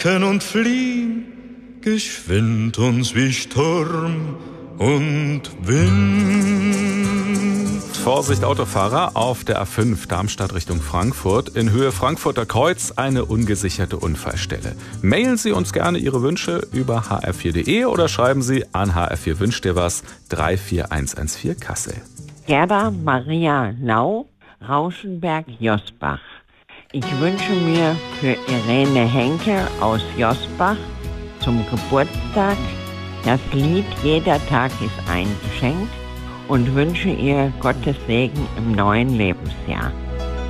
und fliehen, geschwind uns wie Sturm und Wind. Vorsicht Autofahrer auf der A5 Darmstadt Richtung Frankfurt. In Höhe Frankfurter Kreuz eine ungesicherte Unfallstelle. Mailen Sie uns gerne Ihre Wünsche über hr4.de oder schreiben Sie an HR4 Wünsch dir was 34114 Kassel. Gerda Maria Lau, Rauschenberg-Josbach. Ich wünsche mir für Irene Henke aus Josbach zum Geburtstag das Lied Jeder Tag ist ein Geschenk und wünsche ihr Gottes Segen im neuen Lebensjahr.